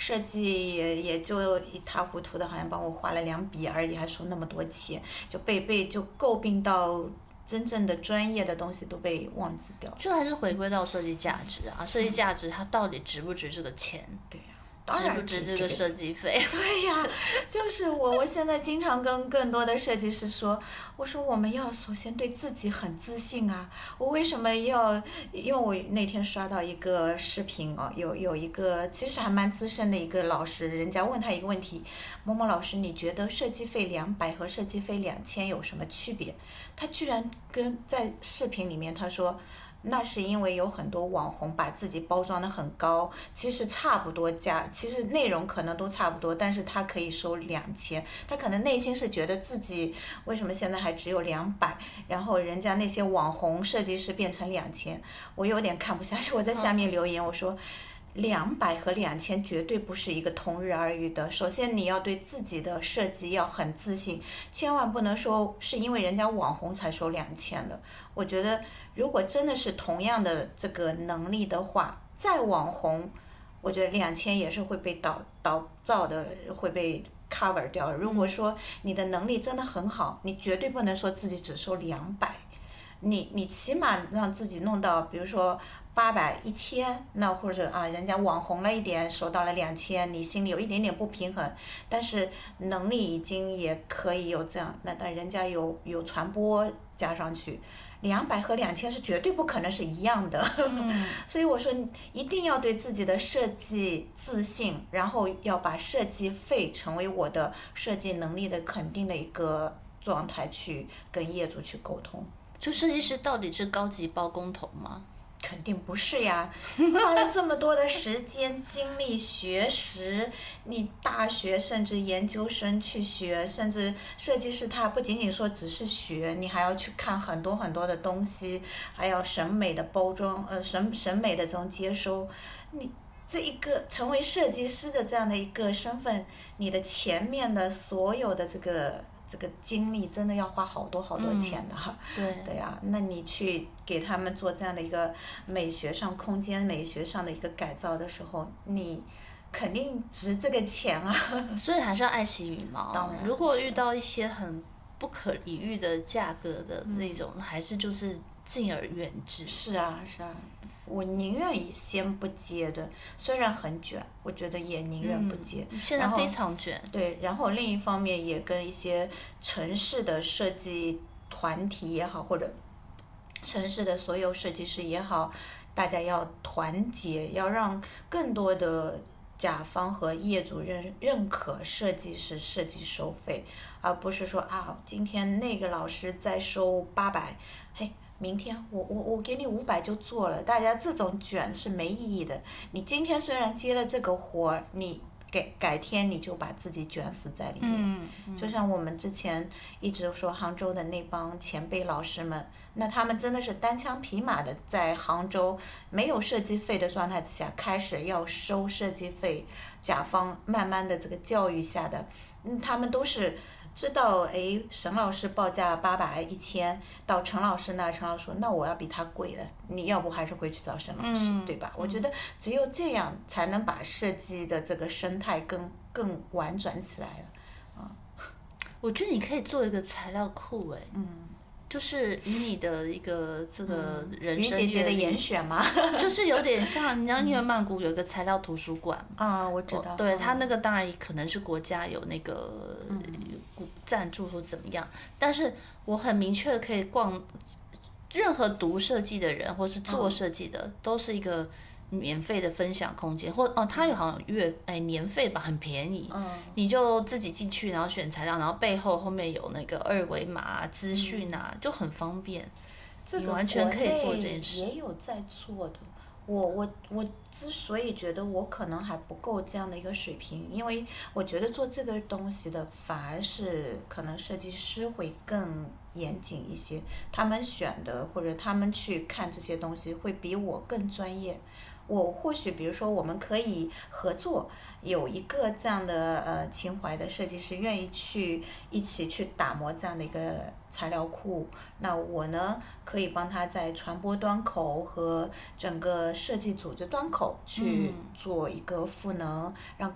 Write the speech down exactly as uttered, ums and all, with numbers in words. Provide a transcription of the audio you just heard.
设计也也就一塌糊涂的，好像帮我画了两笔而已，还收那么多钱，就被被就诟病到真正的专业的东西都被忘记掉了。 就还是回归到设计价值啊，设计价值它到底值不值这个钱？ 对呀、啊。 值不值这个设计费？ 对呀，就是我，我现在经常跟更多的设计师说，我说我们要首先对自己很自信啊。我为什么要？因为我那天刷到一个视频哦，有有一个其实还蛮资深的一个老师，人家问他一个问题：某某老师，你觉得设计费两百和设计费两千有什么区别？他居然跟在视频里面他说。那是因为有很多网红把自己包装得很高，其实差不多价，其实内容可能都差不多，但是他可以收两千，他可能内心是觉得自己为什么现在还只有两百，然后人家那些网红设计师变成两千，我有点看不下去，我在下面留言我说。两百和两千绝对不是一个同日而语的。首先，你要对自己的设计要很自信，千万不能说是因为人家网红才收两千的。我觉得，如果真的是同样的这个能力的话，再网红，我觉得两千也是会被导导造的，会被 cover 掉。如果说你的能力真的很好，你绝对不能说自己只收两百。你你起码让自己弄到，比如说八百、一千，那或者啊，人家网红了一点，收到了两千，你心里有一点点不平衡，但是能力已经也可以有这样，那但人家有有传播加上去，两百和两千是绝对不可能是一样的。 嗯、 所以我说一定要对自己的设计自信，然后要把设计费成为我的设计能力的肯定的一个状态去跟业主去沟通。 就设计师到底是高级包工头吗？ 肯定不是呀，花了这么多的时间、精力、学识，你大学甚至研究生去学，甚至设计师他不仅仅说只是学，你还要去看很多很多的东西，还要审美的包装，呃，审审美的这种接收，你这一个成为设计师的这样的一个身份，你的前面的所有的这个。这个精力真的要花好多好多钱的哈、 嗯，对对呀、啊，那你去给他们做这样的一个美学上、空间美学上的一个改造的时候，你肯定值这个钱啊。 所以还是要爱惜羽毛。 当然， 如果遇到一些很不可理喻的价格的那种，嗯、还是就是敬而远之。 是啊，是啊。我宁愿先不接的，虽然很卷，我觉得也宁愿不接。 嗯、现在非常卷。 对，然后另一方面也跟一些城市的设计团体也好，或者城市的所有设计师也好，大家要团结，要让更多的甲方和业主认认可设计师设计收费，而不是说啊，今天那个老师在收八百，嘿。明天我我我给你五百就做了，大家这种卷是没意义的。你今天虽然接了这个活儿，你改改天你就把自己卷死在里面。 嗯嗯、 就像我们之前一直说杭州的那帮前辈老师们，那他们真的是单枪匹马的在杭州没有设计费的状态之下，开始要收设计费，甲方慢慢的这个教育下的，嗯，他们都是。知道哎，沈老师报价八百一千，到陈老师那，陈老师说那我要比他贵了，你要不还是回去找沈老师， 嗯、 对吧？我觉得只有这样才能把设计的这个生态更更婉转起来了，啊。 我觉得你可以做一个材料库哎。 嗯。 就是以你的一个这个人生、 嗯、于姐姐的严选吗？ 就是有点像，你知道，因为曼谷有一个材料图书馆啊、嗯，我知道。 对，它那个当然可能是国家有那个赞助或怎么样，但是我很明确的可以逛，任何读设计的人或是做设计的，嗯、都是一个免费的分享空间，或哦，它有好像月哎年费吧，很便宜， 嗯， 你就自己进去，然后选材料，然后背后后面有那个二维码资讯啊，就很方便， 这个你完全可以做这件事。 也有在做的，我我我之所以觉得我可能还不够这样的一个水平，因为我觉得做这个东西的反而是可能设计师会更严谨一些，他们选的或者他们去看这些东西会比我更专业。我或许比如说我们可以合作，有一个这样的呃情怀的设计师愿意去一起去打磨这样的一个材料库，那我呢可以帮他在传播端口和整个设计组织端口去做一个赋能，让